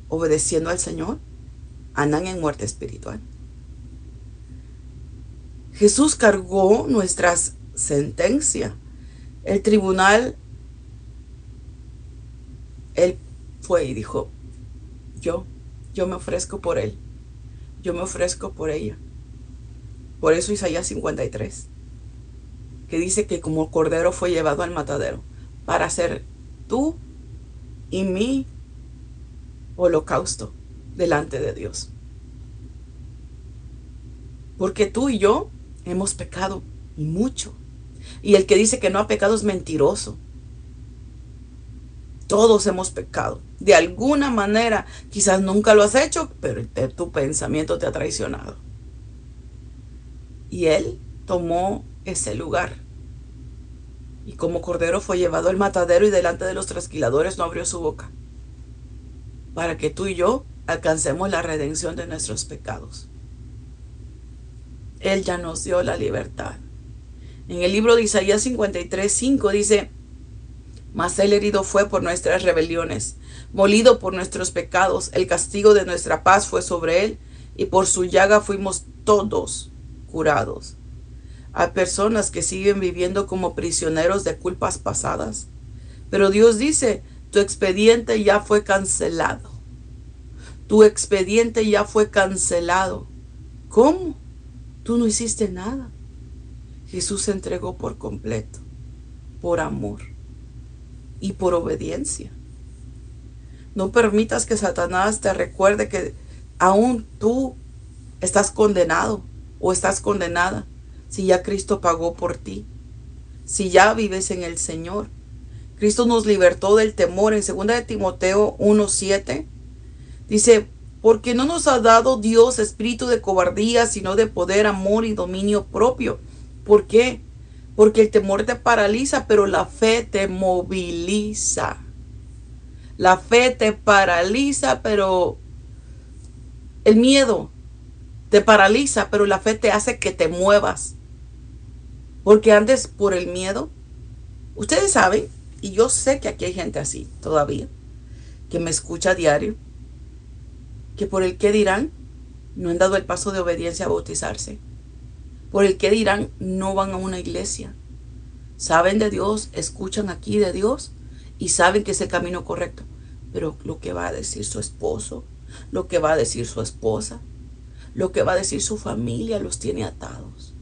obedeciendo al Señor andan en muerte espiritual. Jesús cargó nuestras sentencias. El tribunal, Él fue y dijo, yo, yo me ofrezco por Él, yo me ofrezco por ella. Por eso Isaías 53, que dice que como cordero fue llevado al matadero, para hacer tú y mi holocausto delante de Dios. Porque tú y yo hemos pecado y mucho. Y el que dice que no ha pecado es mentiroso. Todos hemos pecado. De alguna manera, quizás nunca lo has hecho, pero tu pensamiento te ha traicionado. Y Él tomó ese lugar. Y como cordero fue llevado al matadero y delante de los trasquiladores no abrió su boca. Para que tú y yo alcancemos la redención de nuestros pecados. Él ya nos dio la libertad. En el libro de Isaías 53:5 dice, mas Él herido fue por nuestras rebeliones, molido por nuestros pecados, el castigo de nuestra paz fue sobre Él, y por su llaga fuimos todos curados. Hay personas que siguen viviendo como prisioneros de culpas pasadas, pero Dios dice, tu expediente ya fue cancelado. Tu expediente ya fue cancelado. ¿Cómo? Tú no hiciste nada. Jesús se entregó por completo, por amor y por obediencia. No permitas que Satanás te recuerde que aún tú estás condenado o estás condenada si ya Cristo pagó por ti, si ya vives en el Señor. Cristo nos libertó del temor. En 2 de Timoteo 1:7 dice, porque no nos ha dado Dios espíritu de cobardía, sino de poder, amor y dominio propio. ¿Por qué? Porque el temor te paraliza, pero la fe te moviliza. La fe te paraliza, pero el miedo te paraliza, pero la fe te hace que te muevas. Porque antes por el miedo, ustedes saben, y yo sé que aquí hay gente así todavía, que me escucha a diario, que por el qué dirán, no han dado el paso de obediencia a bautizarse. Por el qué dirán, no van a una iglesia. Saben de Dios, escuchan aquí de Dios y saben que es el camino correcto. Pero lo que va a decir su esposo, lo que va a decir su esposa, lo que va a decir su familia los tiene atados.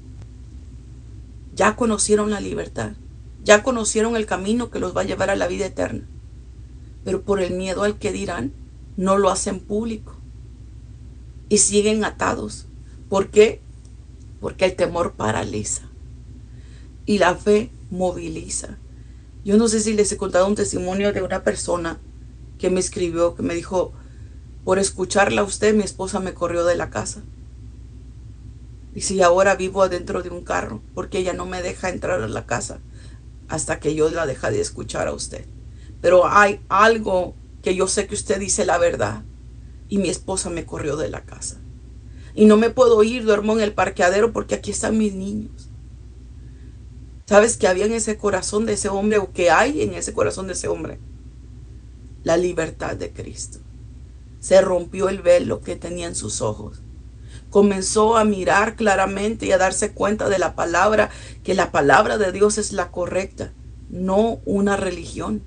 Ya conocieron la libertad, ya conocieron el camino que los va a llevar a la vida eterna. Pero por el miedo al que dirán, no lo hacen público y siguen atados. ¿Por qué? Porque el temor paraliza y la fe moviliza. Yo no sé si les he contado un testimonio de una persona que me escribió, que me dijo, por escucharla a usted, mi esposa me corrió de la casa. Dice, y ahora vivo adentro de un carro porque ella no me deja entrar a la casa hasta que yo la deja de escuchar a usted. Pero hay algo que yo sé que usted dice la verdad y mi esposa me corrió de la casa. Y no me puedo ir, duermo en el parqueadero porque aquí están mis niños. ¿Sabes qué había en ese corazón de ese hombre o qué hay en ese corazón de ese hombre? La libertad de Cristo. Se rompió el velo que tenía en sus ojos. Comenzó a mirar claramente y a darse cuenta de la palabra, que la palabra de Dios es la correcta, no una religión.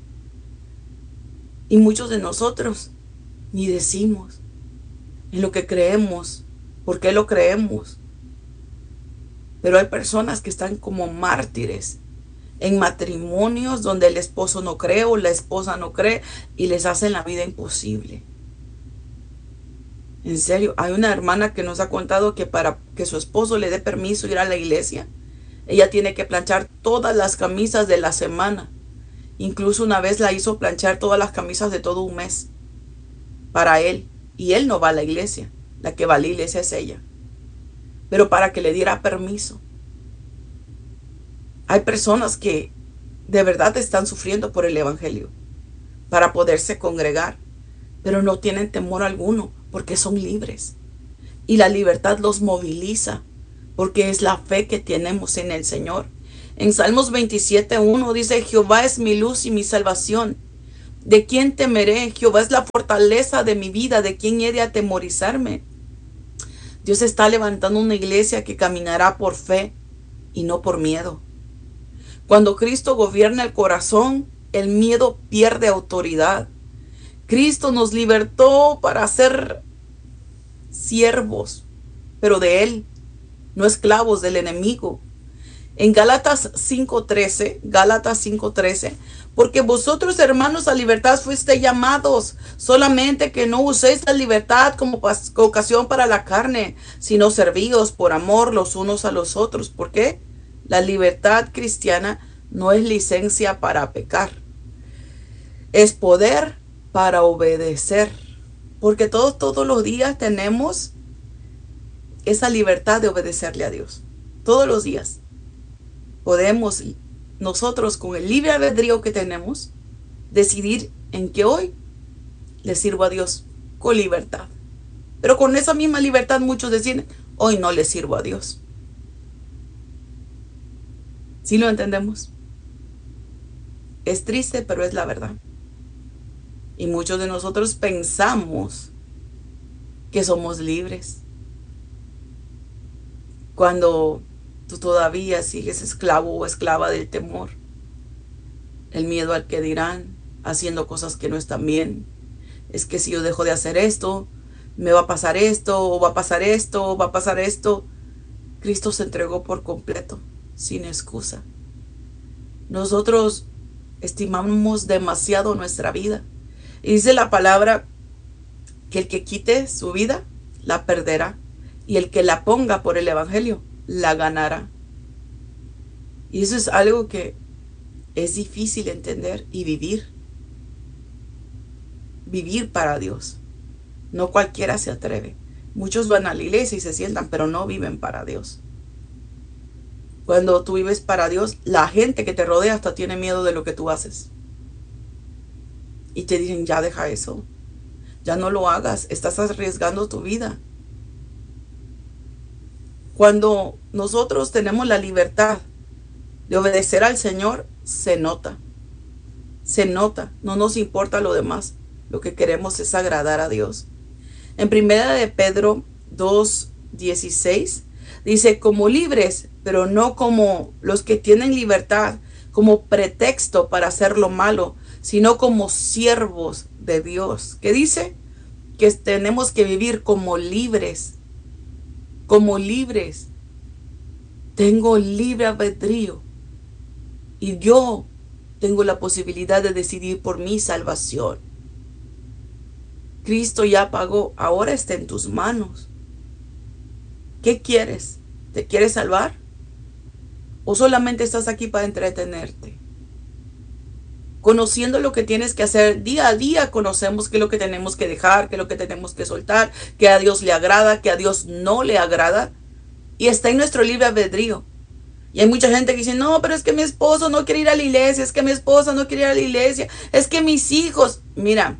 Y muchos de nosotros ni decimos en lo que creemos, por qué lo creemos. Pero hay personas que están como mártires en matrimonios donde el esposo no cree o la esposa no cree y les hacen la vida imposible. En serio, hay una hermana que nos ha contado que para que su esposo le dé permiso ir a la iglesia, ella tiene que planchar todas las camisas de la semana. Incluso una vez la hizo planchar todas las camisas de todo un mes para él. Y él no va a la iglesia. La que va a la iglesia es ella. Pero para que le diera permiso. Hay personas que de verdad están sufriendo por el evangelio para poderse congregar, pero no tienen temor alguno porque son libres. Y la libertad los moviliza porque es la fe que tenemos en el Señor. En Salmos 27:1 dice, Jehová es mi luz y mi salvación. ¿De quién temeré? Jehová es la fortaleza de mi vida. ¿De quién he de atemorizarme? Dios está levantando una iglesia que caminará por fe y no por miedo. Cuando Cristo gobierna el corazón, el miedo pierde autoridad. Cristo nos libertó para ser siervos, pero de Él, no esclavos del enemigo. En Gálatas 5:13, porque vosotros, hermanos, a libertad fuiste llamados, solamente que no uséis la libertad como ocasión para la carne, sino servíos por amor los unos a los otros. ¿Por qué? La libertad cristiana no es licencia para pecar, es poder para obedecer, porque todos los días tenemos esa libertad de obedecerle a Dios. Todos los días podemos nosotros, con el libre albedrío que tenemos, decidir en que hoy le sirvo a Dios con libertad. Pero con esa misma libertad muchos deciden, hoy no le sirvo a Dios. ¿Sí lo entendemos? Es triste, pero es la verdad. Y muchos de nosotros pensamos que somos libres, cuando tú todavía sigues esclavo o esclava del temor, el miedo al que dirán, haciendo cosas que no están bien. Es que si yo dejo de hacer esto, me va a pasar esto, o va a pasar esto, o va a pasar esto. Cristo se entregó por completo, sin excusa. Nosotros estimamos demasiado nuestra vida. Y dice la palabra que el que quite su vida, la perderá. Y el que la ponga por el evangelio, la ganará. Y eso es algo que es difícil entender y vivir. Vivir para Dios. No cualquiera se atreve. Muchos van a la iglesia y se sientan, pero no viven para Dios. Cuando tú vives para Dios, la gente que te rodea hasta tiene miedo de lo que tú haces. Y te dicen, ya deja eso. Ya no lo hagas. Estás arriesgando tu vida. Cuando nosotros tenemos la libertad de obedecer al Señor, se nota. Se nota. No nos importa lo demás. Lo que queremos es agradar a Dios. En primera de Pedro 2:16 dice, como libres, pero no como los que tienen libertad, como pretexto para hacer lo malo, sino como siervos de Dios. ¿Qué dice? Que tenemos que vivir como libres. Como libres. Tengo libre albedrío. Y yo tengo la posibilidad de decidir por mi salvación. Cristo ya pagó, ahora está en tus manos. ¿Qué quieres? ¿Te quieres salvar? ¿O solamente estás aquí para entretenerte? Conociendo lo que tienes que hacer día a día, conocemos qué es lo que tenemos que dejar, qué es lo que tenemos que soltar, qué a Dios le agrada, qué a Dios no le agrada. Y está en nuestro libre albedrío. Y hay mucha gente que dice, no, pero es que mi esposo no quiere ir a la iglesia, es que mi esposa no quiere ir a la iglesia, es que mis hijos, mira,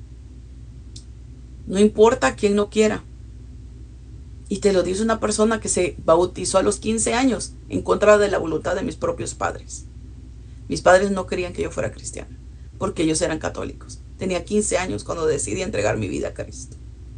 no importa quién no quiera. Y te lo dice una persona que se bautizó a los 15 años en contra de la voluntad de mis propios padres. Mis padres no querían que yo fuera cristiana, porque ellos eran católicos. Tenía 15 años cuando decidí entregar mi vida a Cristo.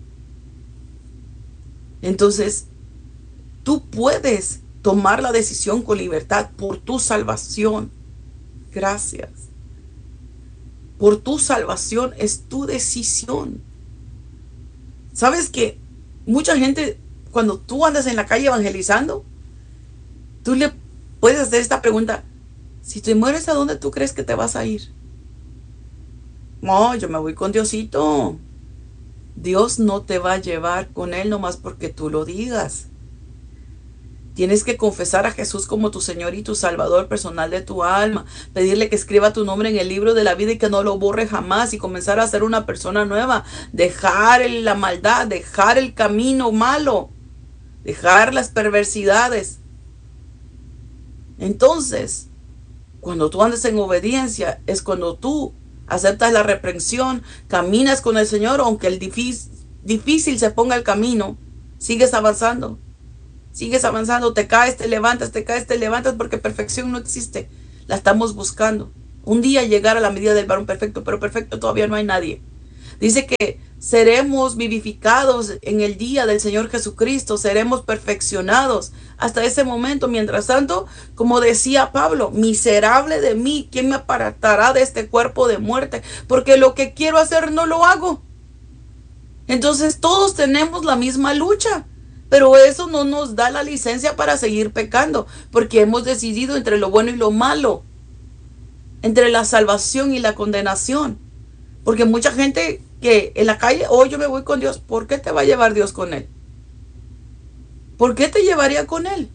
Entonces, tú puedes tomar la decisión con libertad por tu salvación. Gracias. Por tu salvación es tu decisión. ¿Sabes que mucha gente, cuando tú andas en la calle evangelizando, tú le puedes hacer esta pregunta: si te mueres, ¿a dónde tú crees que te vas a ir? No, yo me voy con Diosito. Dios no te va a llevar con Él nomás porque tú lo digas. Tienes que confesar a Jesús como tu Señor y tu Salvador personal de tu alma. Pedirle que escriba tu nombre en el libro de la vida y que no lo borre jamás. Y comenzar a ser una persona nueva. Dejar la maldad, dejar el camino malo. Dejar las perversidades. Entonces, cuando tú andas en obediencia, es cuando tú aceptas la reprensión, caminas con el Señor, aunque el difícil se ponga el camino, sigues avanzando. Sigues avanzando, te caes, te levantas, porque perfección no existe. La estamos buscando. un día llegar a la medida del varón perfecto, pero perfecto todavía no hay nadie. Dice que seremos vivificados en el día del Señor Jesucristo, seremos perfeccionados hasta ese momento. Mientras tanto, como decía Pablo, miserable de mí, ¿quién me apartará de este cuerpo de muerte? Porque lo que quiero hacer no lo hago. Entonces todos tenemos la misma lucha, pero eso no nos da la licencia para seguir pecando, porque hemos decidido entre lo bueno y lo malo, entre la salvación y la condenación. Porque mucha gente que en la calle, hoy yo me voy con Dios, ¿por qué te va a llevar Dios con él? ¿Por qué te llevaría con él?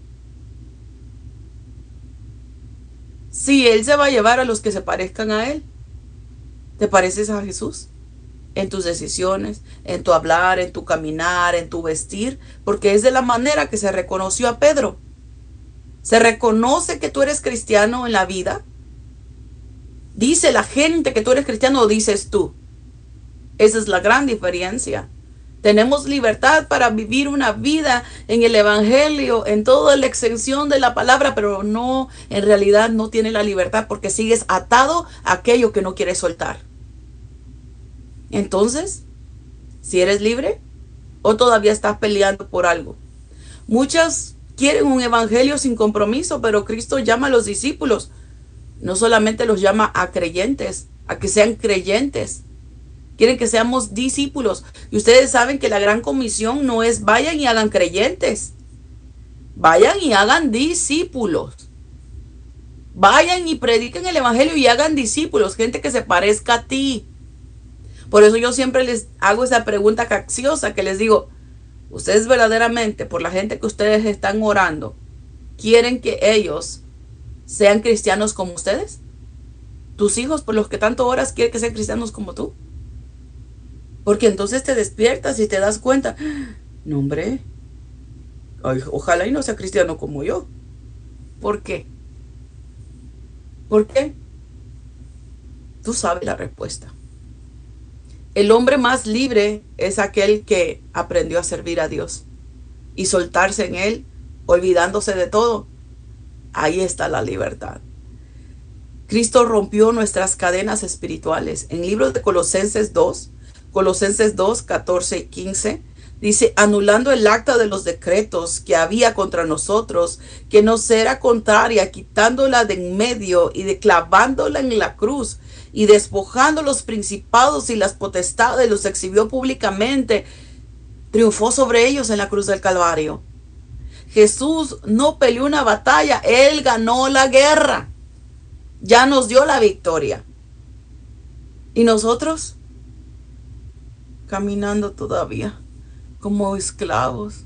Si él se va a llevar a los que se parezcan a él. ¿Te pareces a Jesús? En tus decisiones, en tu hablar, en tu caminar, en tu vestir, porque es de la manera que se reconoció a Pedro. Se reconoce que tú eres cristiano en la vida. Dice la gente que tú eres cristiano o dices tú. Esa es la gran diferencia. Tenemos libertad para vivir una vida en el Evangelio, en toda la extensión de la palabra, pero no, en realidad no tienes la libertad porque sigues atado a aquello que no quieres soltar. Entonces, si eres libre o todavía estás peleando por algo. Muchas quieren un evangelio sin compromiso, pero Cristo llama a los discípulos. No solamente los llama a creyentes, a que sean creyentes. Quieren que seamos discípulos. Y ustedes saben que la gran comisión no es vayan y hagan creyentes. Vayan y hagan discípulos. Vayan y prediquen el evangelio y hagan discípulos, gente que se parezca a ti. Por eso yo siempre les hago esa pregunta capciosa que les digo, ¿ustedes verdaderamente, por la gente que ustedes están orando, quieren que ellos sean cristianos como ustedes? ¿Tus hijos, por los que tanto oras, quieren que sean cristianos como tú? Porque entonces te despiertas y te das cuenta, no hombre, ay, ojalá y no sea cristiano como yo. ¿Por qué? ¿Por qué? Tú sabes la respuesta. El hombre más libre es aquel que aprendió a servir a Dios y soltarse en Él, olvidándose de todo. Ahí está la libertad. Cristo rompió nuestras cadenas espirituales. En el libro de Colosenses 2, 14 y 15, dice, anulando el acta de los decretos que había contra nosotros, que nos era contraria, quitándola de en medio y clavándola en la cruz, y despojando los principados y las potestades, los exhibió públicamente, triunfó sobre ellos en la cruz del Calvario. Jesús no peleó una batalla, Él ganó la guerra. Ya nos dio la victoria. ¿Y nosotros? Caminando todavía como esclavos.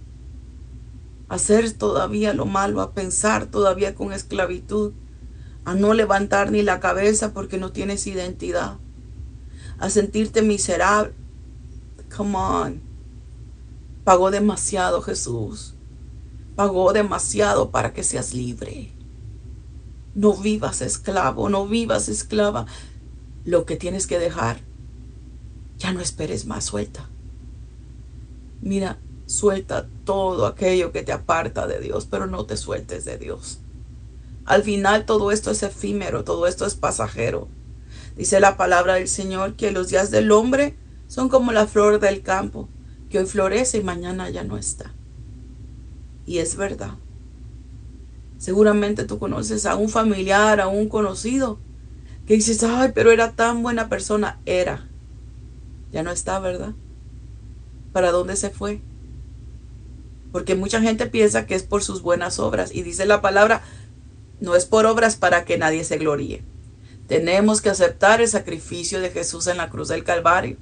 Hacer todavía lo malo, a pensar todavía con esclavitud. A no levantar ni la cabeza porque no tienes identidad, a sentirte miserable. Come on. Pagó demasiado Jesús. Pagó demasiado para que seas libre. No vivas esclavo, no vivas esclava. Lo que tienes que dejar, ya no esperes más, suelta. Mira, suelta todo aquello que te aparta de Dios, pero no te sueltes de Dios. Al final todo esto es efímero, todo esto es pasajero. Dice la palabra del Señor que los días del hombre son como la flor del campo, que hoy florece y mañana ya no está. Y es verdad. Seguramente tú conoces a un familiar, a un conocido, que dices, ay, pero era tan buena persona. Era. Ya no está, ¿verdad? ¿Para dónde se fue? Porque mucha gente piensa que es por sus buenas obras. Y dice la palabra, no es por obras para que nadie se gloríe. Tenemos que aceptar el sacrificio de Jesús en la cruz del Calvario.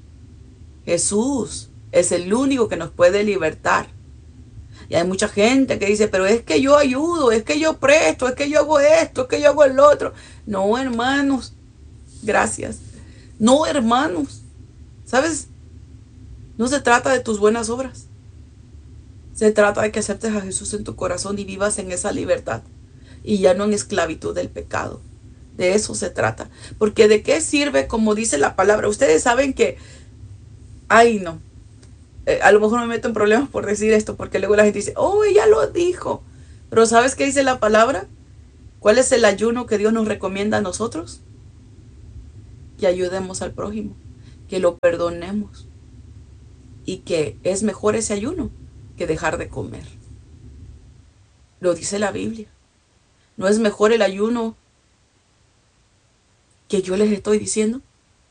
Jesús es el único que nos puede libertar. Y hay mucha gente que dice, pero es que yo ayudo, es que yo presto, es que yo hago esto, es que yo hago el otro. No, hermanos, gracias. No, hermanos, ¿sabes? No se trata de tus buenas obras. Se trata de que aceptes a Jesús en tu corazón y vivas en esa libertad. Y ya no en esclavitud del pecado. De eso se trata. Porque de qué sirve, como dice la palabra. Ustedes saben que, ay no, a lo mejor me meto en problemas por decir esto, porque luego la gente dice, oh, ella lo dijo. Pero ¿sabes qué dice la palabra? ¿Cuál es el ayuno que Dios nos recomienda a nosotros? Que ayudemos al prójimo, que lo perdonemos y que es mejor ese ayuno que dejar de comer. Lo dice la Biblia. ¿No es mejor el ayuno que yo les estoy diciendo?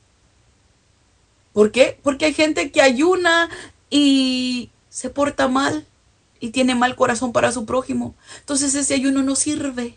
¿Por qué? Porque hay gente que ayuna y se porta mal y tiene mal corazón para su prójimo. Entonces ese ayuno no sirve.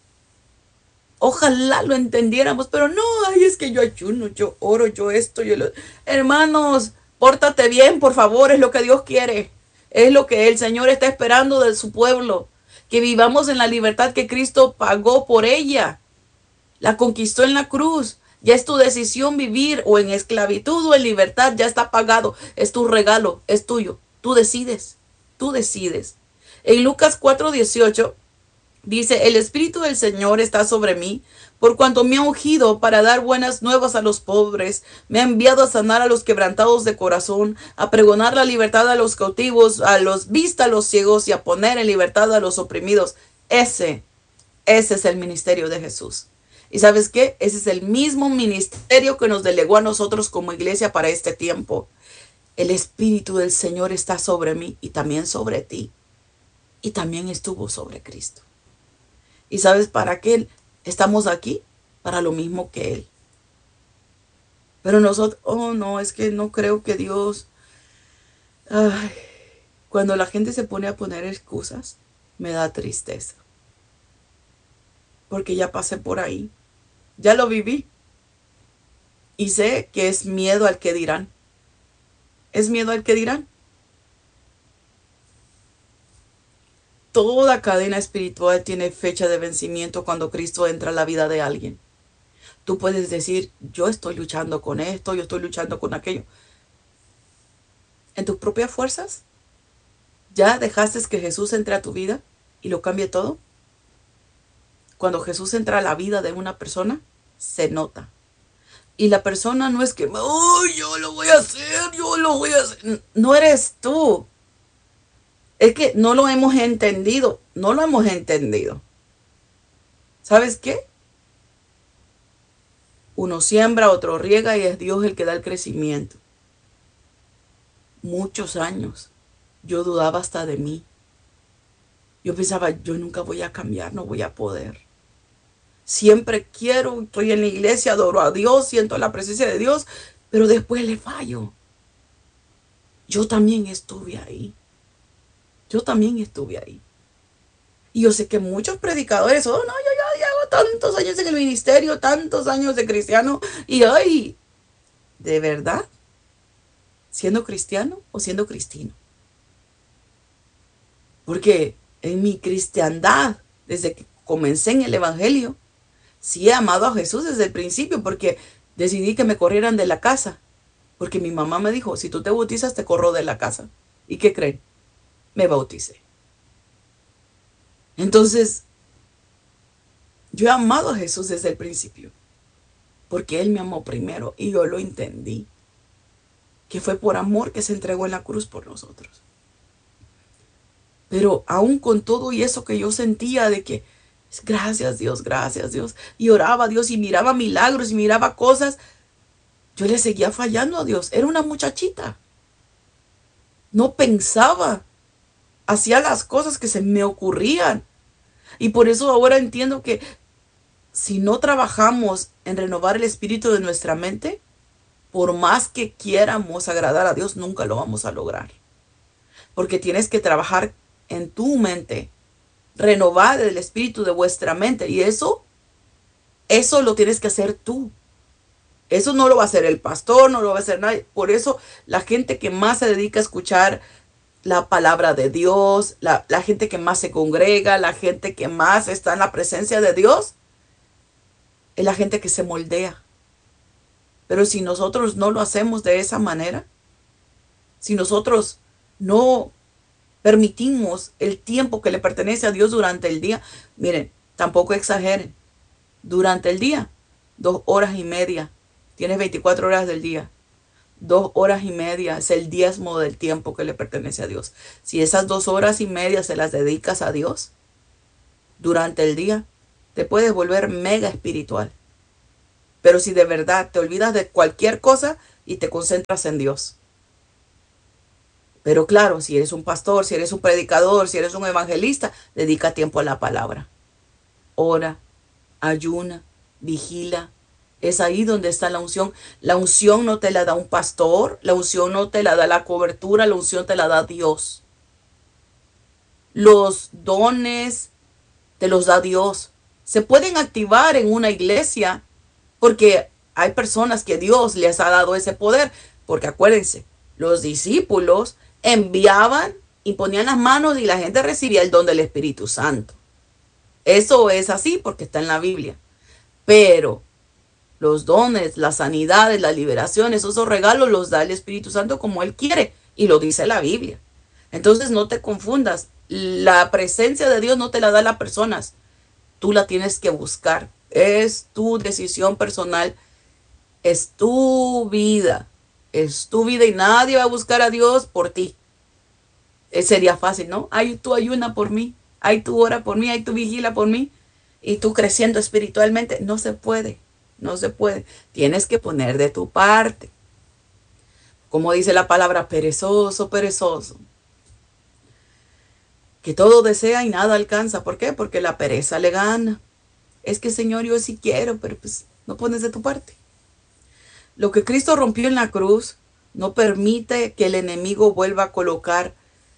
Ojalá lo entendiéramos, pero no, ay, es que yo ayuno, yo oro, yo esto, yo lo... Hermanos, pórtate bien, por favor, es lo que Dios quiere. Es lo que el Señor está esperando de su pueblo. Que vivamos en la libertad que Cristo pagó por ella. La conquistó en la cruz. Ya es tu decisión vivir o en esclavitud o en libertad. Ya está pagado. Es tu regalo. Es tuyo. Tú decides. Tú decides. En Lucas 4:18 dice, el Espíritu del Señor está sobre mí, por cuanto me ha ungido para dar buenas nuevas a los pobres, me ha enviado a sanar a los quebrantados de corazón, a pregonar la libertad a los cautivos, a los vista a los ciegos y a poner en libertad a los oprimidos. Ese es el ministerio de Jesús. ¿Y sabes qué? Ese es el mismo ministerio que nos delegó a nosotros como iglesia para este tiempo. El Espíritu del Señor está sobre mí y también sobre ti. Y también estuvo sobre Cristo. ¿Y sabes para qué estamos aquí? Para lo mismo que Él. Pero nosotros, oh no, es que no creo que Dios... Ay, cuando la gente se pone a poner excusas, me da tristeza. Porque ya pasé por ahí. Ya lo viví. Y sé que es miedo al que dirán. Es miedo al que dirán. Toda cadena espiritual tiene fecha de vencimiento cuando Cristo entra a la vida de alguien. Tú puedes decir, yo estoy luchando con esto, yo estoy luchando con aquello. ¿En tus propias fuerzas? ¿Ya dejaste que Jesús entre a tu vida y lo cambie todo? Cuando Jesús entra a la vida de una persona, se nota. Y la persona no es que, oh, yo lo voy a hacer, yo lo voy a hacer. No eres tú. Es que no lo hemos entendido, no lo hemos entendido. ¿Sabes qué? Uno siembra, otro riega y es Dios el que da el crecimiento. Muchos años yo dudaba hasta de mí. Yo pensaba, yo nunca voy a cambiar, no voy a poder. Siempre quiero, estoy en la iglesia, adoro a Dios, siento la presencia de Dios, pero después le fallo. Yo también estuve ahí. Yo también estuve ahí. Y yo sé que muchos predicadores, oh no, yo ya llevo tantos años en el ministerio, tantos años de cristiano, y ay, ¿de verdad? ¿Siendo cristiano o siendo cristino? Porque en mi cristiandad, desde que comencé en el evangelio, sí he amado a Jesús desde el principio, porque decidí que me corrieran de la casa. Porque mi mamá me dijo, si tú te bautizas, te corro de la casa. ¿Y qué creen? Me bauticé. Entonces, yo he amado a Jesús desde el principio, porque Él me amó primero y yo lo entendí, que fue por amor que se entregó en la cruz por nosotros. Pero aún con todo y eso que yo sentía de que, gracias Dios, y oraba a Dios y miraba milagros y miraba cosas, yo le seguía fallando a Dios. Era una muchachita. No pensaba. Hacía las cosas que se me ocurrían. Y por eso ahora entiendo que si no trabajamos en renovar el espíritu de nuestra mente, por más que quieramos agradar a Dios, nunca lo vamos a lograr. Porque tienes que trabajar en tu mente, renovar el espíritu de vuestra mente. Y eso lo tienes que hacer tú. Eso no lo va a hacer el pastor, no lo va a hacer nadie. Por eso la gente que más se dedica a escuchar la palabra de Dios, la gente que más se congrega, la gente que más está en la presencia de Dios, es la gente que se moldea. Pero si nosotros no lo hacemos de esa manera, si nosotros no permitimos el tiempo que le pertenece a Dios durante el día, miren, tampoco exageren. Durante el día, 2 horas y media. Tienes 24 horas del día. 2 horas y media es el diezmo del tiempo que le pertenece a Dios. Si esas 2 horas y media se las dedicas a Dios durante el día, te puedes volver mega espiritual. Pero si de verdad te olvidas de cualquier cosa y te concentras en Dios. Pero claro, si eres un pastor, si eres un predicador, si eres un evangelista, dedica tiempo a la palabra. Ora, ayuna, vigila. Es ahí donde está la unción. La unción no te la da un pastor, la unción no te la da la cobertura, la unción te la da Dios. Los dones te los da Dios. Se pueden activar en una iglesia porque hay personas que Dios les ha dado ese poder. Porque acuérdense, los discípulos enviaban, imponían las manos y la gente recibía el don del Espíritu Santo. Eso es así porque está en la Biblia. Pero los dones, las sanidades, las liberaciones, esos regalos los da el Espíritu Santo como Él quiere. Y lo dice la Biblia. Entonces no te confundas. La presencia de Dios no te la da las personas. Tú la tienes que buscar. Es tu decisión personal. Es tu vida. Es tu vida y nadie va a buscar a Dios por ti. Sería fácil, ¿no? Ay, tú ayuna por mí. Ay, tú ora por mí. Ay, tú vigila por mí. Y tú creciendo espiritualmente. No se puede. No se puede. Tienes que poner de tu parte. Como dice la palabra, perezoso, perezoso. Que todo desea y nada alcanza. ¿Por qué? Porque la pereza le gana. Es que, Señor, yo sí quiero, pero pues no pones de tu parte. Lo que Cristo rompió en la cruz no permite que el enemigo vuelva a colocar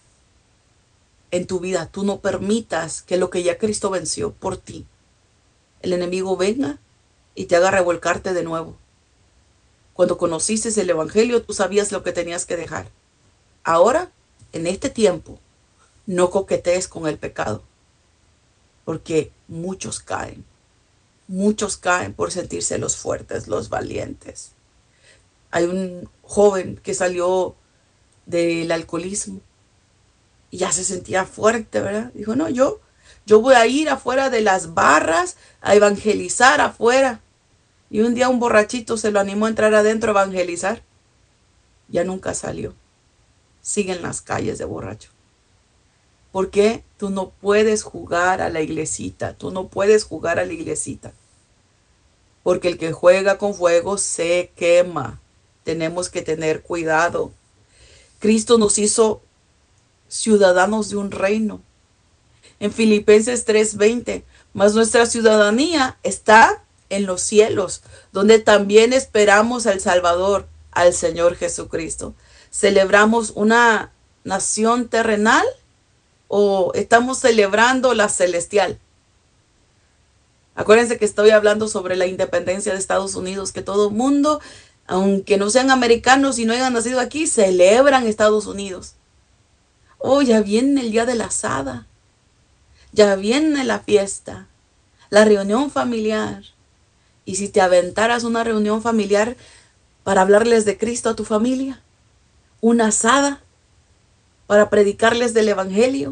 en tu vida. Tú no permitas que lo que ya Cristo venció por ti, el enemigo venga y te haga revolcarte de nuevo. Cuando conociste el Evangelio, tú sabías lo que tenías que dejar. Ahora, en este tiempo, no coquetees con el pecado, porque muchos caen. Muchos caen por sentirse los fuertes, los valientes. Hay un joven que salió del alcoholismo y ya se sentía fuerte, ¿verdad? Dijo, no, yo voy a ir afuera de las barras a evangelizar afuera. Y un día un borrachito se lo animó a entrar adentro a evangelizar. Ya nunca salió. Sigue en las calles de borracho. ¿Por qué? Tú no puedes jugar a la iglesita. Tú no puedes jugar a la iglesita. Porque el que juega con fuego se quema. Tenemos que tener cuidado. Cristo nos hizo ciudadanos de un reino. En Filipenses 3:20, mas nuestra ciudadanía está en los cielos, donde también esperamos al Salvador, al Señor Jesucristo. ¿Celebramos una nación terrenal o estamos celebrando la celestial? Acuérdense que estoy hablando sobre la independencia de Estados Unidos, que todo el mundo, aunque no sean americanos y no hayan nacido aquí, celebran Estados Unidos. Oh, ya viene el día de la asada. Ya viene la fiesta, la reunión familiar. Y si te aventaras una reunión familiar para hablarles de Cristo a tu familia, una asada para predicarles del Evangelio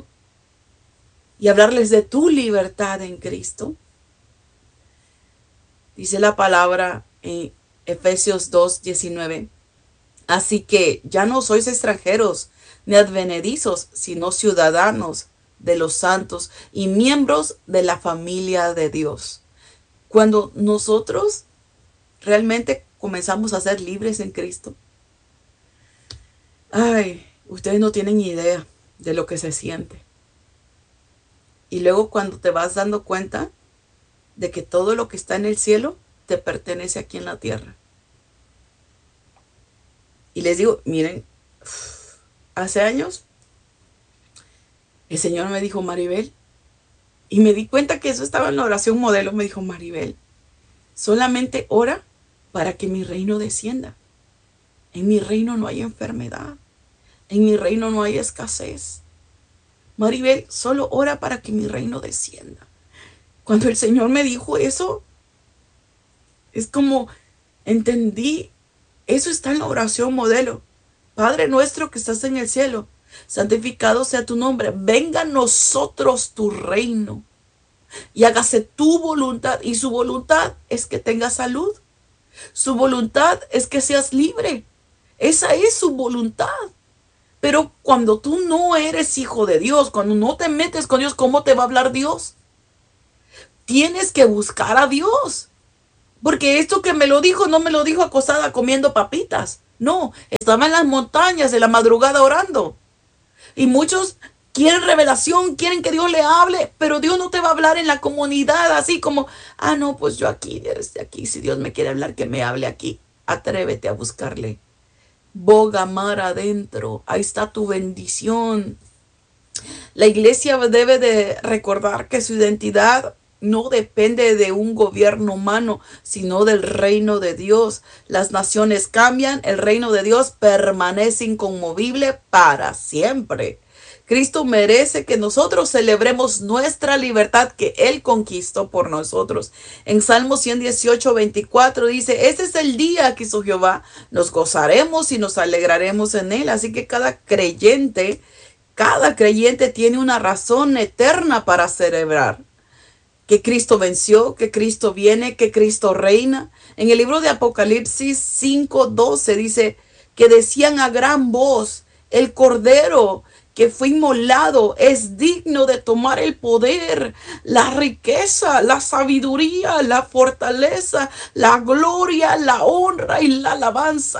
y hablarles de tu libertad en Cristo. Dice la palabra en Efesios 2:19. Así que ya no sois extranjeros ni advenedizos, sino ciudadanos de los santos y miembros de la familia de Dios. Cuando nosotros realmente comenzamos a ser libres en Cristo, ay, ustedes no tienen idea de lo que se siente. Y luego cuando te vas dando cuenta de que todo lo que está en el cielo te pertenece aquí en la tierra. Y les digo, miren, hace años el Señor me dijo, Maribel, y me di cuenta que eso estaba en la oración modelo, me dijo, Maribel, solamente ora para que mi reino descienda. En mi reino no hay enfermedad. En mi reino no hay escasez. Maribel, solo ora para que mi reino descienda. Cuando el Señor me dijo eso, es como entendí, eso está en la oración modelo. Padre nuestro que estás en el cielo, santificado sea tu nombre. Venga a nosotros tu reino y hágase tu voluntad. Y su voluntad es que tengas salud. Su voluntad es que seas libre. Esa es su voluntad. Pero cuando tú no eres hijo de Dios, cuando no te metes con Dios, ¿cómo te va a hablar Dios? Tienes que buscar a Dios. Porque esto que me lo dijo, no me lo dijo acostada comiendo papitas. No, estaba en las montañas de la madrugada orando. Y muchos quieren revelación, quieren que Dios le hable, pero Dios no te va a hablar en la comunidad así como, ah, no, pues yo aquí, desde aquí, si Dios me quiere hablar, que me hable aquí. Atrévete a buscarle. Boga mar adentro, ahí está tu bendición. La iglesia debe de recordar que su identidad no depende de un gobierno humano, sino del reino de Dios. Las naciones cambian, el reino de Dios permanece inconmovible para siempre. Cristo merece que nosotros celebremos nuestra libertad que Él conquistó por nosotros. En Salmo 118:24 dice, este es el día que hizo Jehová, nos gozaremos y nos alegraremos en Él. Así que cada creyente tiene una razón eterna para celebrar. Que Cristo venció, que Cristo viene, que Cristo reina. En el libro de Apocalipsis 5:12 dice que decían a gran voz, el Cordero que fue inmolado es digno de tomar el poder, la riqueza, la sabiduría, la fortaleza, la gloria, la honra y la alabanza.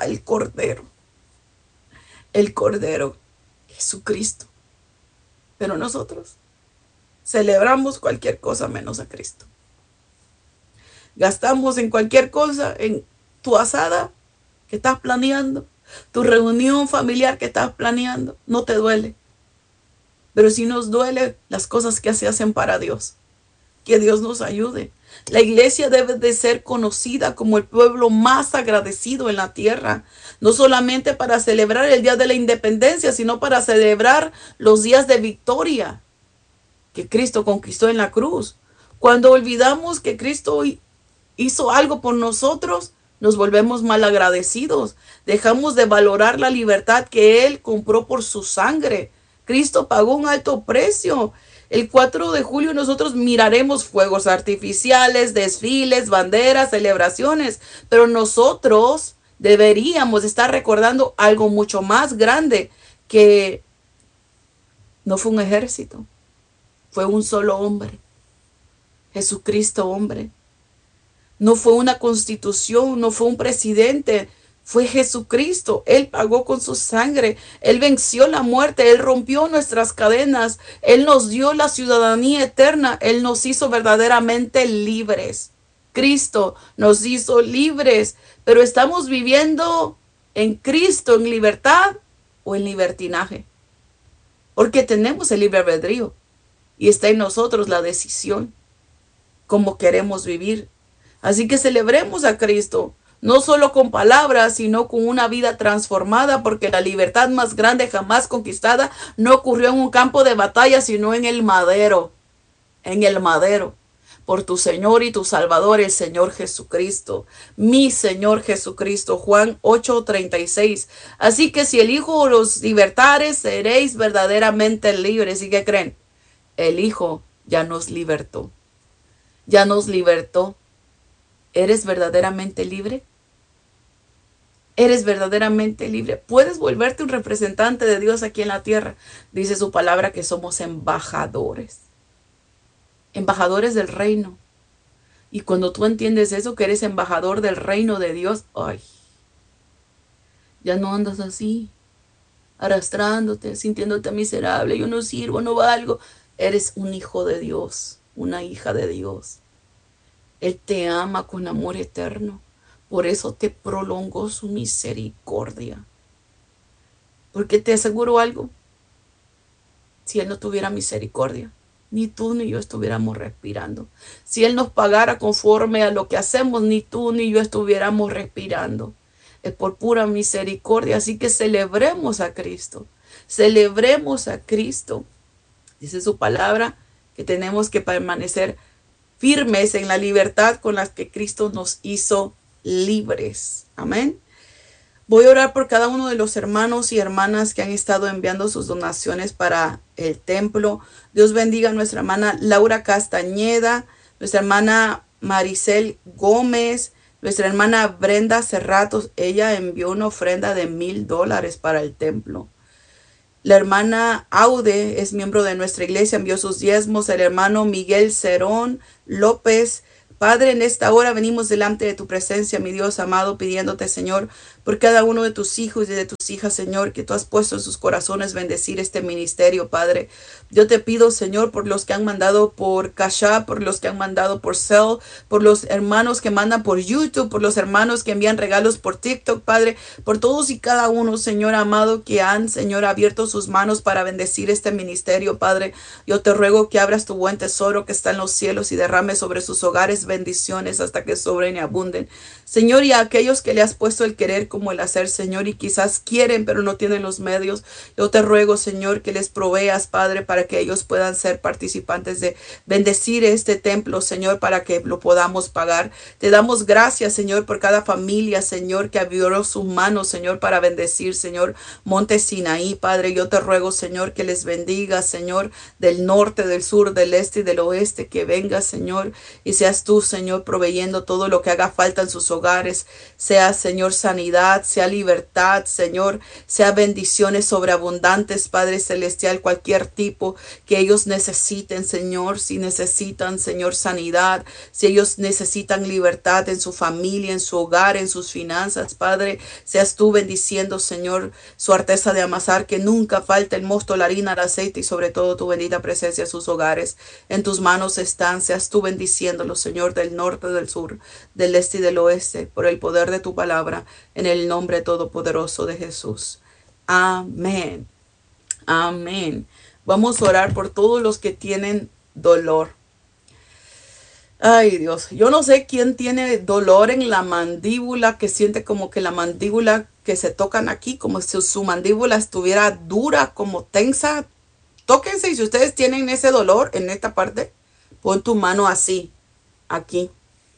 El Cordero, Jesucristo. Pero nosotros celebramos cualquier cosa menos a Cristo. Gastamos en cualquier cosa, en tu asada que estás planeando, tu reunión familiar que estás planeando. No te duele. Pero sí nos duele las cosas que se hacen para Dios. Que Dios nos ayude. La iglesia debe de ser conocida como el pueblo más agradecido en la tierra. No solamente para celebrar el Día de la Independencia, sino para celebrar los días de victoria que Cristo conquistó en la cruz. Cuando olvidamos que Cristo hizo algo por nosotros, nos volvemos mal agradecidos. Dejamos de valorar la libertad que Él compró por su sangre. Cristo pagó un alto precio. El 4 de julio nosotros miraremos fuegos artificiales, desfiles, banderas, celebraciones, pero nosotros deberíamos estar recordando algo mucho más grande, que no fue un ejército, fue un solo hombre, Jesucristo hombre. No fue una constitución, no fue un presidente, fue Jesucristo. Él pagó con su sangre, Él venció la muerte, Él rompió nuestras cadenas, Él nos dio la ciudadanía eterna, Él nos hizo verdaderamente libres. Cristo nos hizo libres, pero estamos viviendo en Cristo en libertad o en libertinaje, porque tenemos el libre albedrío y está en nosotros la decisión cómo queremos vivir. Así que celebremos a Cristo, no solo con palabras, sino con una vida transformada, porque la libertad más grande jamás conquistada no ocurrió en un campo de batalla, sino en el madero, por tu Señor y tu Salvador, el Señor Jesucristo, mi Señor Jesucristo. Juan 8:36. Así que si el Hijo los libertare, seréis verdaderamente libres. ¿Y qué creen? El Hijo ya nos libertó. Ya nos libertó. ¿Eres verdaderamente libre? ¿Eres verdaderamente libre? Puedes volverte un representante de Dios aquí en la tierra. Dice su palabra que somos embajadores. Embajadores del reino. Y cuando tú entiendes eso, que eres embajador del reino de Dios, ay, ya no andas así, arrastrándote, sintiéndote miserable. Yo no sirvo, no valgo. Eres un hijo de Dios, una hija de Dios. Él te ama con amor eterno. Por eso te prolongó su misericordia. Porque te aseguro algo. Si Él no tuviera misericordia, ni tú ni yo estuviéramos respirando. Si Él nos pagara conforme a lo que hacemos, ni tú ni yo estuviéramos respirando. Es por pura misericordia. Así que celebremos a Cristo. Celebremos a Cristo. Dice su palabra que tenemos que permanecer firmes en la libertad con la que Cristo nos hizo libres. Amén. Voy a orar por cada uno de los hermanos y hermanas que han estado enviando sus donaciones para el templo. Dios bendiga a nuestra hermana Laura Castañeda, nuestra hermana Maricel Gómez, nuestra hermana Brenda Cerratos. Ella envió una ofrenda de $1,000 para el templo. La hermana Aude es miembro de nuestra iglesia, envió sus diezmos. El hermano Miguel Cerón López. Padre, en esta hora venimos delante de tu presencia, mi Dios amado, pidiéndote, Señor, por cada uno de tus hijos y de tus hijas, Señor, que tú has puesto en sus corazones bendecir este ministerio, Padre. Yo te pido, Señor, por los que han mandado por Cash App, por los que han mandado por Zelle, por los hermanos que mandan por YouTube, por los hermanos que envían regalos por TikTok, Padre, por todos y cada uno, Señor amado, que han, Señor, abierto sus manos para bendecir este ministerio, Padre. Yo te ruego que abras tu buen tesoro que está en los cielos y derrame sobre sus hogares bendiciones hasta que sobren y abunden. Señor, y a aquellos que le has puesto el querer como el hacer, Señor, y quizás quieren pero no tienen los medios, yo te ruego, Señor, que les proveas, Padre, para que ellos puedan ser participantes de bendecir este templo, Señor, para que lo podamos pagar. Te damos gracias, Señor, por cada familia, Señor, que abrió sus manos, Señor, para bendecir, Señor, Monte Sinaí, Padre. Yo te ruego, Señor, que les bendiga, Señor, del norte, del sur, del este y del oeste, que venga, Señor, y seas tú, Señor, proveyendo todo lo que haga falta en sus hogares, sea, Señor, sanidad, sea libertad, Señor, sea bendiciones sobreabundantes, Padre Celestial, cualquier tipo que ellos necesiten, Señor, si necesitan, Señor, sanidad, si ellos necesitan libertad en su familia, en su hogar, en sus finanzas, Padre, seas tú bendiciendo, Señor, su arteza de amasar, que nunca falte el mosto, la harina, el aceite y sobre todo tu bendita presencia en sus hogares. En tus manos están, seas tú bendiciéndolos, Señor, del norte, del sur, del este y del oeste, por el poder de tu palabra, en el nombre todopoderoso de Jesús. Amén. Amén. Vamos a orar por todos los que tienen dolor. Ay, Dios, yo no sé quién tiene dolor en la mandíbula, que siente como que la mandíbula que se tocan aquí, como si su mandíbula estuviera dura, como tensa. Tóquense y si ustedes tienen ese dolor en esta parte, pon tu mano así, aquí.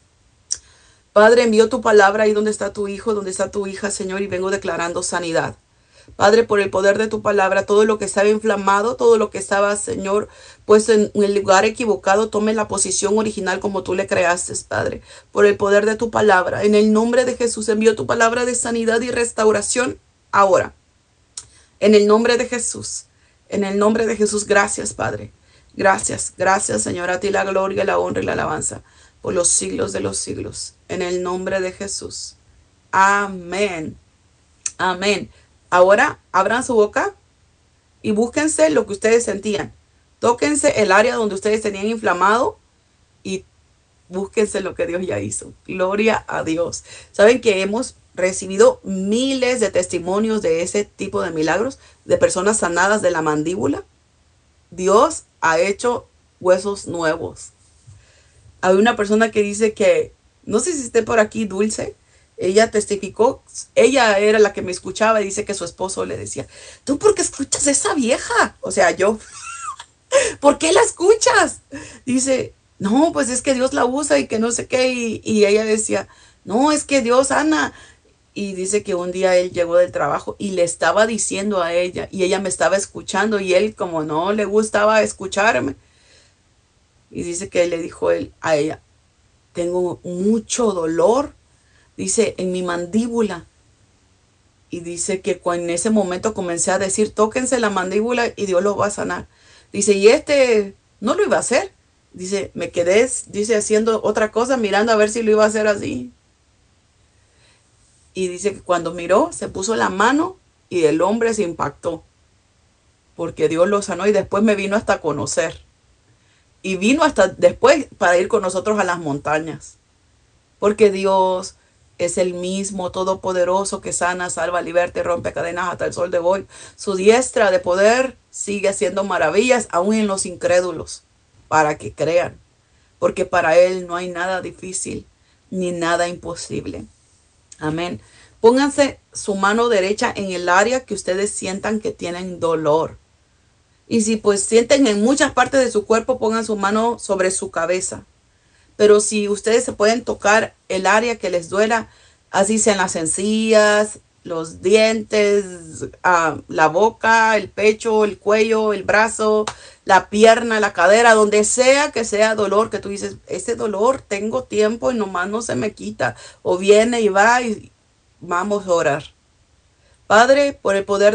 Padre, envío tu palabra ahí donde está tu hijo, donde está tu hija, Señor, y vengo declarando sanidad. Padre, por el poder de tu palabra, todo lo que estaba inflamado, todo lo que estaba, Señor, puesto en el lugar equivocado, tome la posición original como tú le creaste, Padre. Por el poder de tu palabra, en el nombre de Jesús, envío tu palabra de sanidad y restauración ahora. En el nombre de Jesús, en el nombre de Jesús, gracias, Padre. Gracias, gracias, Señor, a ti la gloria, la honra y la alabanza por los siglos de los siglos. En el nombre de Jesús. Amén. Amén. Ahora abran su boca y búsquense lo que ustedes sentían. Tóquense el área donde ustedes tenían inflamado y búsquense lo que Dios ya hizo. Gloria a Dios. Saben que hemos recibido miles de testimonios de ese tipo de milagros, de personas sanadas de la mandíbula. Dios ha hecho huesos nuevos. Hay una persona que dice que, no sé si esté por aquí, Dulce. Ella testificó, ella era la que me escuchaba y dice que su esposo le decía, ¿tú por qué escuchas a esa vieja? O sea, yo, ¿por qué la escuchas? Dice, no, pues es que Dios la usa y que no sé qué. Y ella decía, no, es que Dios sana. Y dice que un día él llegó del trabajo y le estaba diciendo a ella y ella me estaba escuchando y él como no le gustaba escucharme. Y dice que le dijo él a ella, tengo mucho dolor. Dice, en mi mandíbula. Y dice que en ese momento comencé a decir, tóquense la mandíbula y Dios los va a sanar. Dice, y no lo iba a hacer. Dice, me quedé, dice, haciendo otra cosa, mirando a ver si lo iba a hacer así. Y dice que cuando miró, se puso la mano y el hombre se impactó. Porque Dios lo sanó y después me vino hasta a conocer. Y vino hasta después para ir con nosotros a las montañas. Porque Dios es el mismo todopoderoso que sana, salva, liberta y rompe cadenas hasta el sol de hoy. Su diestra de poder sigue haciendo maravillas aún en los incrédulos, para que crean. Porque para Él no hay nada difícil ni nada imposible. Amén. Pónganse su mano derecha en el área que ustedes sientan que tienen dolor. Y si pues sienten en muchas partes de su cuerpo, pongan su mano sobre su cabeza. Pero si ustedes se pueden tocar el área que les duela, así sean las encías, los dientes, la boca, el pecho, el cuello, el brazo, la pierna, la cadera, donde sea que sea dolor, que tú dices, ese dolor tengo tiempo y nomás no se me quita. O viene y va y vamos a orar. Padre, por el poder de tu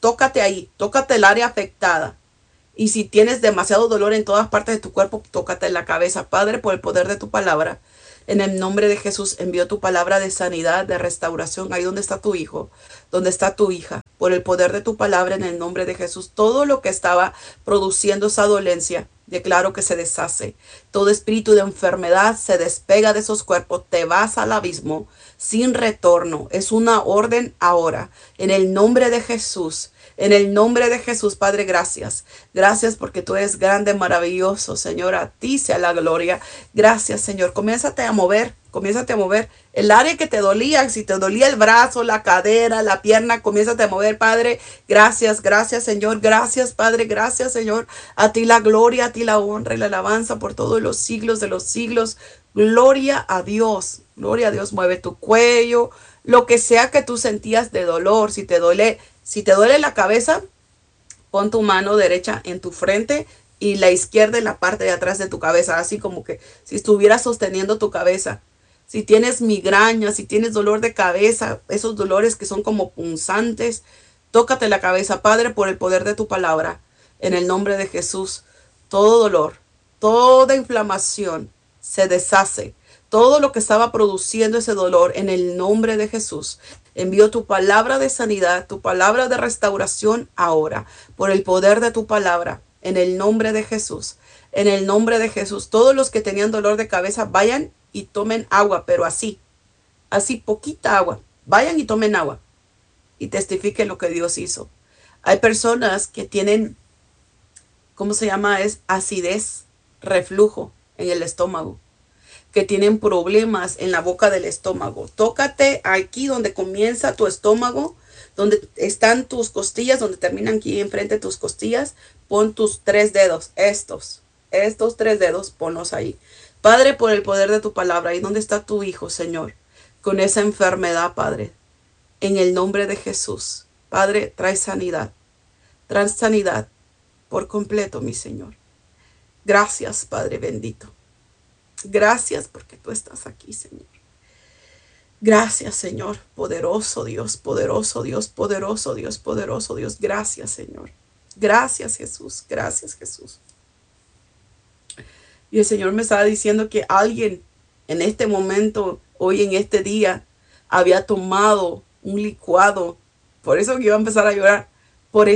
tócate ahí, tócate el área afectada. Y si tienes demasiado dolor en todas partes de tu cuerpo, tócate en la cabeza. Padre, por el poder de tu palabra, en el nombre de Jesús, envío tu palabra de sanidad, de restauración. Ahí donde está tu hijo, donde está tu hija. Por el poder de tu palabra, en el nombre de Jesús, todo lo que estaba produciendo esa dolencia, declaro que se deshace. Todo espíritu de enfermedad se despega de esos cuerpos. Te vas al abismo sin retorno. Es una orden ahora. En el nombre de Jesús. En el nombre de Jesús, Padre, gracias. Gracias porque tú eres grande, maravilloso, Señor. A ti sea la gloria. Gracias, Señor. Comiénzate a mover. Comiénzate a mover. El área que te dolía, si te dolía el brazo, la cadera, la pierna, comiénzate a mover, Padre. Gracias, gracias, Señor. Gracias, Padre. Gracias, Señor. A ti la gloria, a ti la honra y la alabanza por todos los siglos de los siglos. Gloria a Dios. Gloria a Dios. Mueve tu cuello. Lo que sea que tú sentías de dolor, si te duele la cabeza, pon tu mano derecha en tu frente y la izquierda en la parte de atrás de tu cabeza, así como que si estuvieras sosteniendo tu cabeza. Si tienes migraña, si tienes dolor de cabeza, esos dolores que son como punzantes, tócate la cabeza, Padre, por el poder de tu palabra. En el nombre de Jesús, todo dolor, toda inflamación se deshace. Todo lo que estaba produciendo ese dolor, en el nombre de Jesús, envío tu palabra de sanidad, tu palabra de restauración ahora, por el poder de tu palabra, en el nombre de Jesús. En el nombre de Jesús, todos los que tenían dolor de cabeza, vayan y tomen agua, pero así, poquita agua. Vayan y tomen agua y testifiquen lo que Dios hizo. Hay personas que tienen, ¿cómo se llama? Es acidez, reflujo en el estómago, que tienen problemas en la boca del estómago. Tócate aquí donde comienza tu estómago, donde están tus costillas, donde terminan aquí enfrente tus costillas. Pon tus 3 dedos, estos 3 dedos, ponlos ahí. Padre, por el poder de tu palabra, ahí donde está tu hijo, Señor, con esa enfermedad, Padre, en el nombre de Jesús. Padre, trae sanidad por completo, mi Señor. Gracias, Padre bendito. Gracias porque tú estás aquí, Señor. Gracias, Señor. Poderoso Dios, poderoso Dios, poderoso Dios, poderoso Dios. Gracias, Señor. Gracias, Jesús. Gracias, Jesús. Y el Señor me estaba diciendo que alguien en este momento, hoy en este día, había tomado un licuado. Por eso que iba a empezar a llorar. Por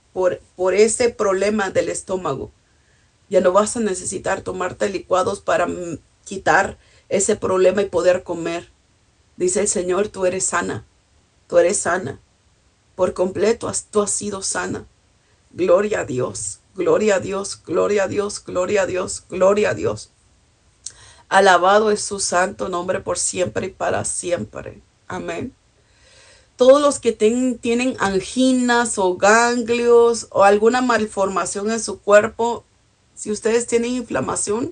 ese problema del estómago. Ya no vas a necesitar tomarte licuados para quitar ese problema y poder comer. Dice el Señor, tú eres sana. Tú eres sana. Por completo, tú has sido sana. Gloria a Dios. Gloria a Dios. Gloria a Dios. Gloria a Dios. Gloria a Dios. Alabado es su santo nombre por siempre y para siempre. Amén. Todos los que tienen anginas o ganglios o alguna malformación en su cuerpo, si ustedes tienen inflamación,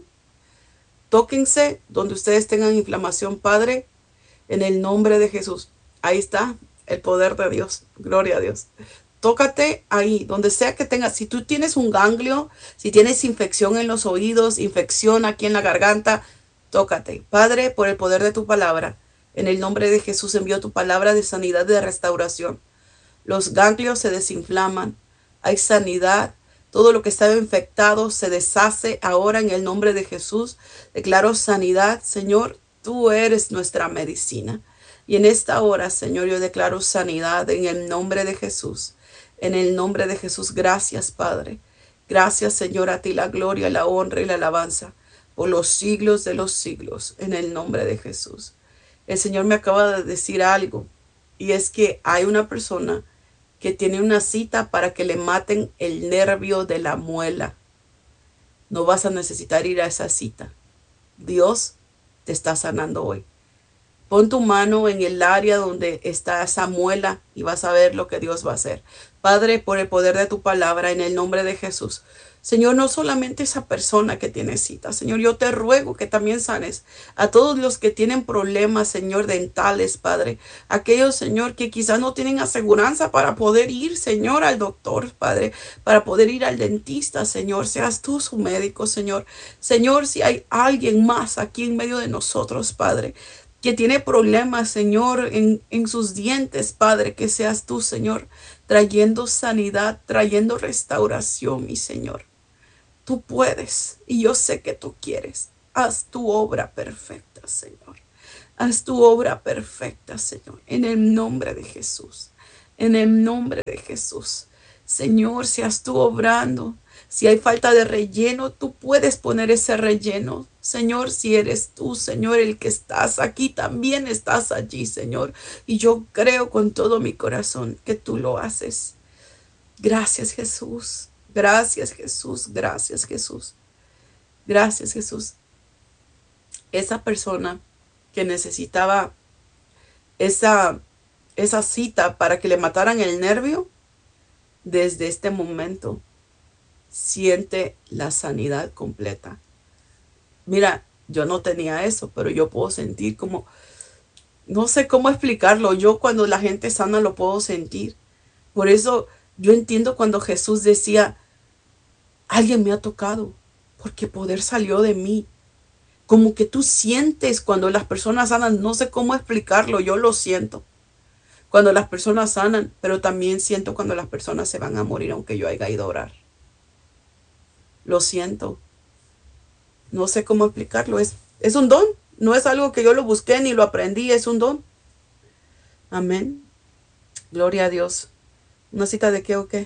tóquense donde ustedes tengan inflamación, Padre, en el nombre de Jesús. Ahí está el poder de Dios. Gloria a Dios. Tócate ahí, donde sea que tengas. Si tú tienes un ganglio, si tienes infección en los oídos, infección aquí en la garganta, tócate. Padre, por el poder de tu palabra, en el nombre de Jesús envío tu palabra de sanidad y de restauración. Los ganglios se desinflaman. Hay sanidad. Todo lo que estaba infectado se deshace ahora en el nombre de Jesús. Declaro sanidad, Señor. Tú eres nuestra medicina. Y en esta hora, Señor, yo declaro sanidad en el nombre de Jesús. En el nombre de Jesús, gracias, Padre. Gracias, Señor, a ti la gloria, la honra y la alabanza por los siglos de los siglos. En el nombre de Jesús. El Señor me acaba de decir algo. Y es que hay una persona que tiene una cita para que le maten el nervio de la muela. No vas a necesitar ir a esa cita. Dios te está sanando hoy. Pon tu mano en el área donde está esa muela y vas a ver lo que Dios va a hacer. Padre, por el poder de tu palabra, en el nombre de Jesús. Señor, no solamente esa persona que tiene cita. Señor, yo te ruego que también sanes a todos los que tienen problemas, Señor, dentales, Padre. Aquellos, Señor, que quizás no tienen aseguranza para poder ir, Señor, al doctor, Padre. Para poder ir al dentista, Señor. Seas tú su médico, Señor. Señor, si hay alguien más aquí en medio de nosotros, Padre, que tiene problemas, Señor, en sus dientes, Padre, que seas tú, Señor, trayendo sanidad, trayendo restauración, mi Señor. Tú puedes y yo sé que tú quieres. Haz tu obra perfecta, Señor. Haz tu obra perfecta, Señor, en el nombre de Jesús. En el nombre de Jesús. Señor, seas tú obrando. Si hay falta de relleno, tú puedes poner ese relleno. Señor, si eres tú, Señor, el que estás aquí, también estás allí, Señor. Y yo creo con todo mi corazón que tú lo haces. Gracias, Jesús. Gracias, Jesús. Gracias, Jesús. Gracias, Jesús. Esa persona que necesitaba esa, esa cita para que le mataran el nervio, desde este momento siente la sanidad completa. Mira, yo no tenía eso, pero yo puedo sentir como, no sé cómo explicarlo. Yo cuando la gente sana lo puedo sentir. Por eso yo entiendo cuando Jesús decía, alguien me ha tocado, porque poder salió de mí. Como que tú sientes cuando las personas sanan, no sé cómo explicarlo, yo lo siento. Cuando las personas sanan, pero también siento cuando las personas se van a morir aunque yo haya ido a orar. Lo siento. No sé cómo explicarlo. Es un don. No es algo que yo lo busqué ni lo aprendí. Es un don. Amén. Gloria a Dios. ¿Una cita de qué o qué?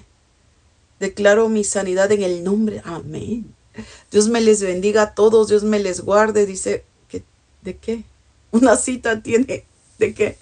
Declaro mi sanidad en el nombre. Amén. Dios me les bendiga a todos. Dios me les guarde. Dice, ¿de qué? Una cita tiene. ¿De qué?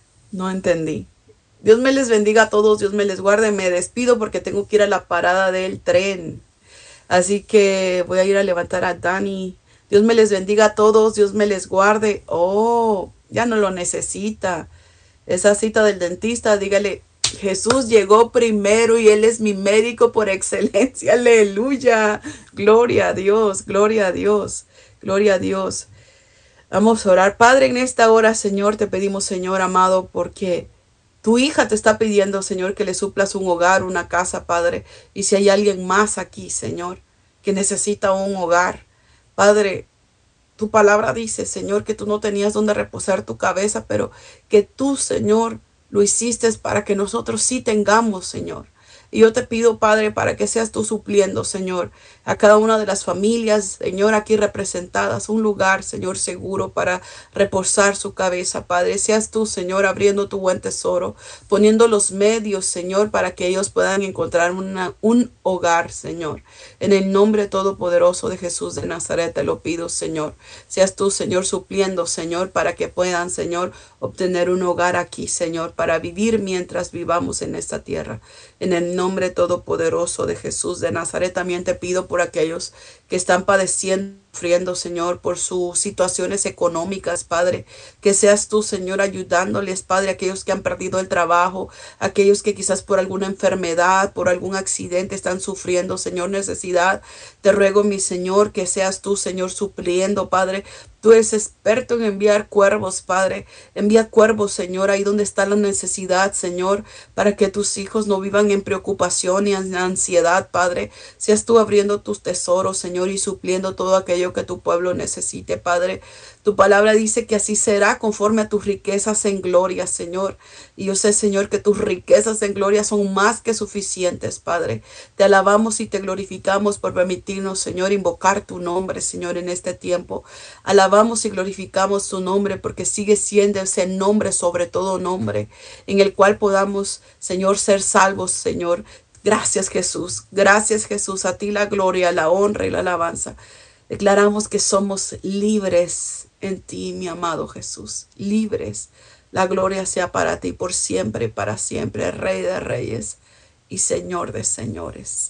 No entendí. Dios me les bendiga a todos. Dios me les guarde. Me despido porque tengo que ir a la parada del tren. Así que voy a ir a levantar a Dani. Dios me les bendiga a todos. Dios me les guarde. Oh, ya no lo necesita. Esa cita del dentista, dígale, Jesús llegó primero y Él es mi médico por excelencia. Aleluya. Gloria a Dios, gloria a Dios, gloria a Dios. Vamos a orar. Padre, en esta hora, Señor, te pedimos, Señor amado, porque tu hija te está pidiendo, Señor, que le suplas un hogar, una casa, Padre. Y si hay alguien más aquí, Señor, que necesita un hogar, Padre, tu palabra dice, Señor, que tú no tenías donde reposar tu cabeza, pero que tú, Señor, lo hiciste para que nosotros sí tengamos, Señor. Y yo te pido, Padre, para que seas tú supliendo, Señor, a cada una de las familias, Señor, aquí representadas, un lugar, Señor, seguro para reposar su cabeza, Padre. Seas tú, Señor, abriendo tu buen tesoro, poniendo los medios, Señor, para que ellos puedan encontrar un hogar, Señor. En el nombre todopoderoso de Jesús de Nazaret te lo pido, Señor. Seas tú, Señor, supliendo, Señor, para que puedan, Señor, obtener un hogar aquí, Señor, para vivir mientras vivamos en esta tierra. En el nombre todopoderoso de Jesús de Nazaret también te pido por aquellos que están padeciendo, sufriendo, Señor, por sus situaciones económicas, Padre, que seas tú, Señor, ayudándoles, Padre, aquellos que han perdido el trabajo, aquellos que quizás por alguna enfermedad, por algún accidente están sufriendo, Señor, necesidad. Te ruego, mi Señor, que seas tú, Señor, supliendo, Padre. Tú eres experto en enviar cuervos, Padre. Envía cuervos, Señor, ahí donde está la necesidad, Señor, para que tus hijos no vivan en preocupación y en ansiedad, Padre. Seas tú abriendo tus tesoros, Señor, y supliendo todo aquello que tu pueblo necesite, Padre. Tu palabra dice que así será conforme a tus riquezas en gloria, Señor. Y yo sé, Señor, que tus riquezas en gloria son más que suficientes, Padre. Te alabamos y te glorificamos por permitirnos, Señor, invocar tu nombre, Señor, en este tiempo. Alabamos y glorificamos tu nombre porque sigue siendo ese nombre sobre todo nombre en el cual podamos, Señor, ser salvos, Señor. Gracias, Jesús. Gracias, Jesús. A ti la gloria, la honra y la alabanza. Declaramos que somos libres en ti, mi amado Jesús. Libres. La gloria sea para ti por siempre y para siempre, Rey de reyes y Señor de señores.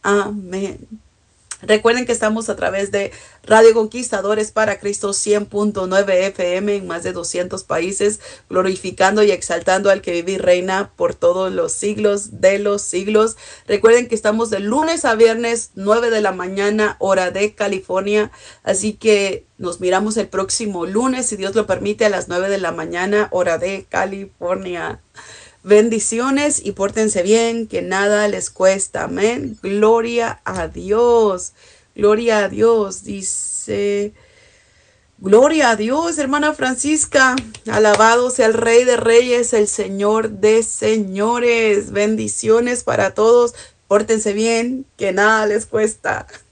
Amén. Recuerden que estamos a través de Radio Conquistadores para Cristo 100.9 FM en más de 200 países, glorificando y exaltando al que vive y reina por todos los siglos de los siglos. Recuerden que estamos de lunes a viernes, 9 de la mañana, hora de California. Así que nos miramos el próximo lunes, si Dios lo permite, a las 9 de la mañana, hora de California. Bendiciones y pórtense bien, que nada les cuesta. Amén. Gloria a Dios. Gloria a Dios. Dice, Gloria a Dios, hermana Francisca. Alabado sea el Rey de Reyes, el Señor de Señores. Bendiciones para todos. Pórtense bien, que nada les cuesta.